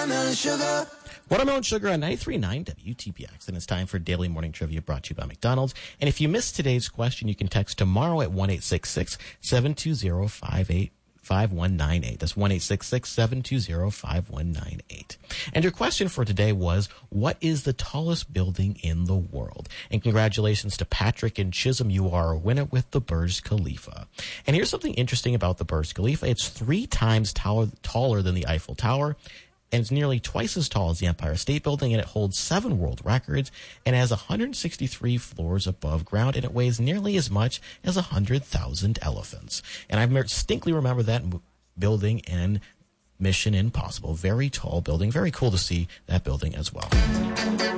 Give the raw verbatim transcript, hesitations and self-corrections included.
Watermelon sugar. Watermelon Sugar on ninety-three point nine W T P X. And it's time for Daily Morning Trivia brought to you by McDonald's. And if you missed today's question, you can text tomorrow at one eight six six, seven two zero, five eight five one nine eight. That's one eight six six, seven two zero, five one nine eight. And your question for today was, what is the tallest building in the world? And congratulations to Patrick and Chisholm. You are a winner with the Burj Khalifa. And here's something interesting about the Burj Khalifa. It's three times taller, taller than the Eiffel Tower. And it's nearly twice as tall as the Empire State Building, and it holds seven world records and has one hundred sixty-three floors above ground, and it weighs nearly as much as one hundred thousand elephants. And I distinctly remember that building in Mission Impossible. Very tall building. Very cool to see that building as well.